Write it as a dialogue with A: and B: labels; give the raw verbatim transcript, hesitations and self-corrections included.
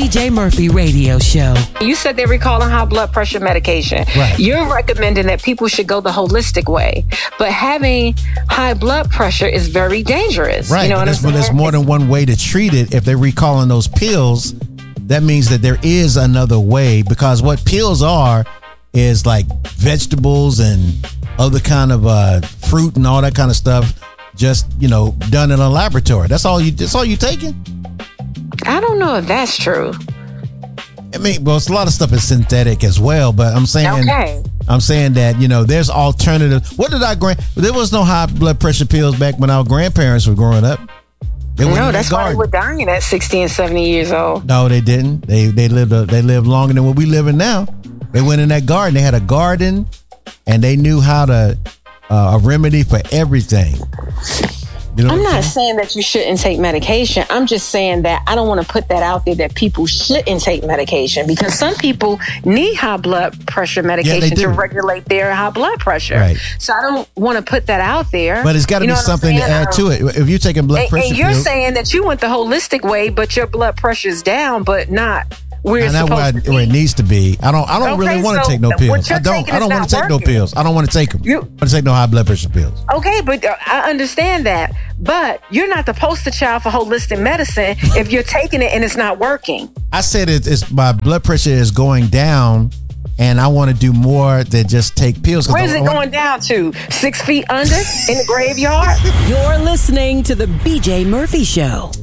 A: B J Murphy Radio Show.
B: You said they're recalling high blood pressure medication.
C: Right.
B: You're recommending that people should go the holistic way. But having high blood pressure is very dangerous.
C: Right.
B: You know what I'm
C: there's,
B: saying?
C: there's more than one way to treat it. If they're recalling those pills, that means that there is another way, because what pills are is like vegetables and other kind of uh, fruit and all that kind of stuff, just, you know, done in a laboratory. That's all you, that's all you taking?
B: I don't know if that's true.
C: I mean, well, it's a lot of stuff is synthetic as well, but I'm saying,
B: Okay.
C: I'm saying that, you know, there's alternative. What did our grand? There was no high blood pressure pills back when our grandparents were growing up. They went
B: No,
C: in
B: that's
C: their
B: why they
C: garden.
B: were dying at sixty and seventy years old.
C: No, they didn't. They they lived a, they lived longer than what we live in now. They went in that garden. They had a garden, and they knew how to uh, a remedy for everything. You know
B: I'm
C: what
B: not
C: saying?
B: saying that you shouldn't take medication. I'm just saying that I don't want to put that out there that people shouldn't take medication, because some people need high blood pressure medication
C: do.
B: to regulate their high blood pressure.
C: Right.
B: So I don't want to put that out there.
C: But it's got to
B: You know
C: be
B: what I'm
C: something to
B: saying?
C: add to it. If you're taking blood
B: And,
C: pressure
B: and you're
C: pills,
B: saying that you went the holistic way, but your blood pressure's down, but not where it's
C: and that's
B: supposed
C: where,
B: to
C: I,
B: be.
C: where it needs to be. I don't. I don't
B: Okay,
C: really want to
B: so
C: take no
B: what
C: pills.
B: you're
C: I don't.
B: taking
C: I don't
B: is
C: want to
B: not
C: take no
B: working.
C: pills. I don't want to take them.
B: You-
C: I want to take no high blood pressure pills.
B: Okay, but uh, I understand that. But you're not the poster child for holistic medicine if you're taking it and it's not working.
C: I said it, it's my blood pressure is going down, and I want to do more than just take pills. 'Cause
B: Where's
C: I-
B: it
C: I want-
B: going down to? Six feet under in the graveyard?
A: You're listening to the B J Murphy Show.